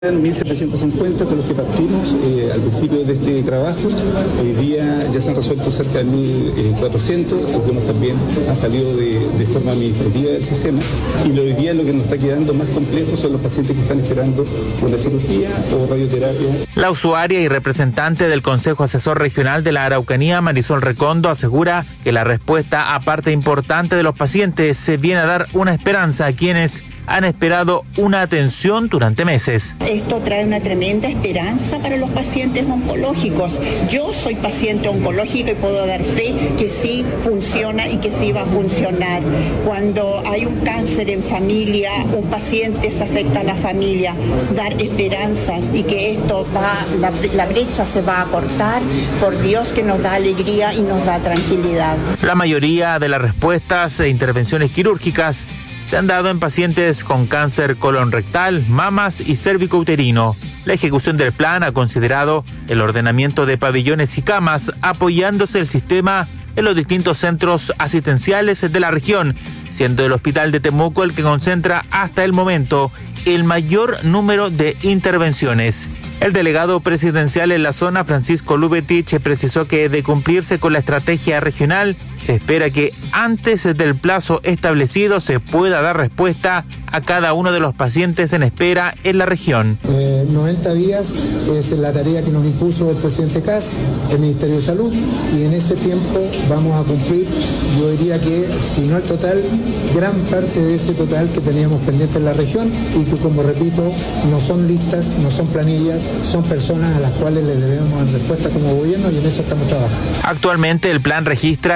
1.750 con los que partimos al principio de este trabajo. Hoy día ya se han resuelto cerca de 1.400, algunos también han salido de forma administrativa del sistema, y hoy día lo que nos está quedando más complejo son los pacientes que están esperando una cirugía o radioterapia. La usuaria y representante del Consejo Asesor Regional de la Araucanía, Marisol Recondo, asegura que la respuesta a parte importante de los pacientes se viene a dar una esperanza a quienes han esperado una atención durante meses. Esto trae una tremenda esperanza para los pacientes oncológicos. Yo soy paciente oncológico y puedo dar fe que sí funciona y que sí va a funcionar. Cuando hay un cáncer en familia, un paciente se afecta a la familia, dar esperanzas y que esto la brecha se va a cortar, por Dios que nos da alegría y nos da tranquilidad. La mayoría de las respuestas e intervenciones quirúrgicas se han dado en pacientes con cáncer colon rectal, mamas y cérvico-uterino. La ejecución del plan ha considerado el ordenamiento de pabellones y camas, apoyándose el sistema en los distintos centros asistenciales de la región, siendo el Hospital de Temuco el que concentra hasta el momento el mayor número de intervenciones. El delegado presidencial en la zona, Francisco Lubetich, precisó que de cumplirse con la estrategia regional, se espera que antes del plazo establecido se pueda dar respuesta a cada uno de los pacientes en espera en la región. 90 días es la tarea que nos impuso el presidente Kast, el Ministerio de Salud, y en ese tiempo vamos a cumplir, yo diría que, si no el total, gran parte de ese total que teníamos pendiente en la región y que, como repito, no son listas, no son planillas, son personas a las cuales les debemos dar respuesta como gobierno, y en eso estamos trabajando. Actualmente el plan registra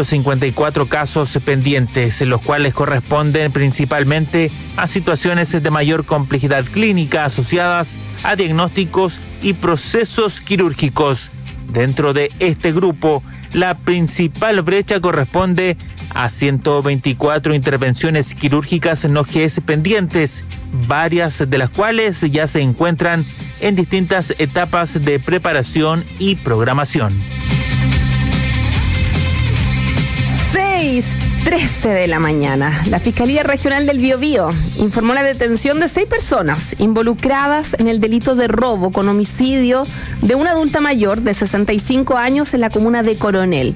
354 casos pendientes, los cuales corresponden principalmente a situaciones de mayor complejidad clínica asociadas a diagnósticos y procesos quirúrgicos. Dentro de este grupo, la principal brecha corresponde a 124 intervenciones quirúrgicas no GS pendientes, varias de las cuales ya se encuentran en distintas etapas de preparación y programación. 6:13 de la mañana. La Fiscalía Regional del Biobío informó la detención de 6 personas involucradas en el delito de robo con homicidio de una adulta mayor de 65 años en la comuna de Coronel.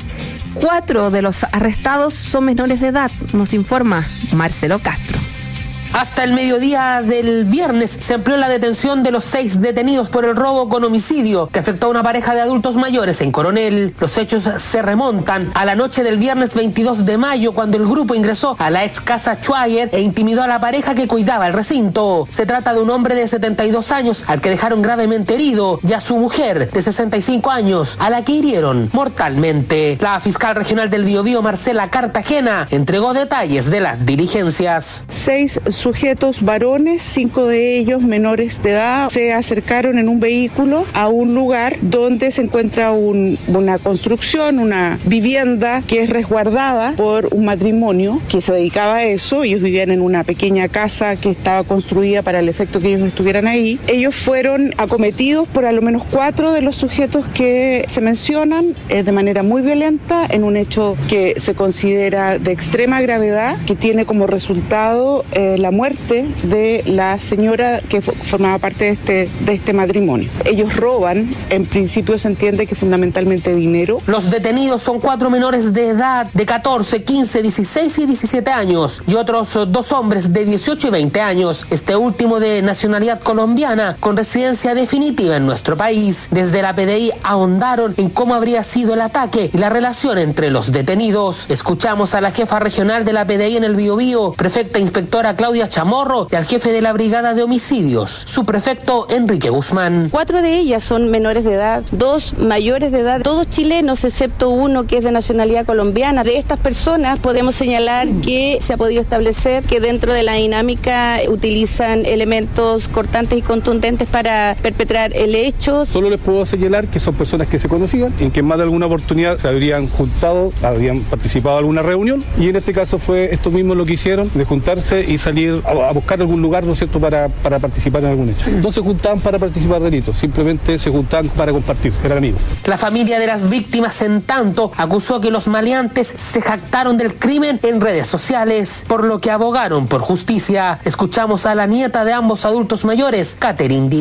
4 de los arrestados son menores de edad, nos informa Marcelo Castro. Hasta el mediodía del viernes se amplió la detención de los 6 detenidos por el robo con homicidio que afectó a una pareja de adultos mayores en Coronel. Los hechos se remontan a la noche del viernes 22 de mayo, cuando el grupo ingresó a la ex casa Schwager e intimidó a la pareja que cuidaba el recinto. Se trata de un hombre de 72 años al que dejaron gravemente herido, y a su mujer de 65 años a la que hirieron mortalmente. La fiscal regional del Biobío, Marcela Cartagena, entregó detalles de las diligencias. 6 sujetos varones, 5 de ellos menores de edad, se acercaron en un vehículo a un lugar donde se encuentra una construcción, una vivienda que es resguardada por un matrimonio que se dedicaba a eso. Ellos vivían en una pequeña casa que estaba construida para el efecto que ellos estuvieran ahí. Ellos fueron acometidos por al menos 4 de los sujetos que se mencionan de manera muy violenta, en un hecho que se considera de extrema gravedad, que tiene como resultado la muerte de la señora que formaba parte de este matrimonio. Ellos roban, en principio se entiende que fundamentalmente dinero. Los detenidos son 4 menores de edad de 14, 15, 16 y 17 años y otros 2 hombres de 18 y 20 años, este último de nacionalidad colombiana con residencia definitiva en nuestro país. Desde la PDI ahondaron en cómo habría sido el ataque y la relación entre los detenidos. Escuchamos a la jefa regional de la PDI en el Biobío, prefecta inspectora Claudia Chamorro, y al jefe de la brigada de homicidios, su prefecto Enrique Guzmán. 4 de ellas son menores de edad, 2 mayores de edad, todos chilenos excepto uno que es de nacionalidad colombiana. De estas personas podemos señalar que se ha podido establecer que dentro de la dinámica utilizan elementos cortantes y contundentes para perpetrar el hecho. Solo les puedo señalar que son personas que se conocían, en que en más de alguna oportunidad se habrían juntado, habrían participado en alguna reunión, y en este caso fue esto mismo lo que hicieron, de juntarse y salir ir a buscar algún lugar, ¿no es cierto?, para participar en algún hecho. No se juntaban para participar de delitos, simplemente se juntaban para compartir, eran amigos. La familia de las víctimas, en tanto, acusó que los maleantes se jactaron del crimen en redes sociales, por lo que abogaron por justicia. Escuchamos a la nieta de ambos adultos mayores, Catherine Díaz.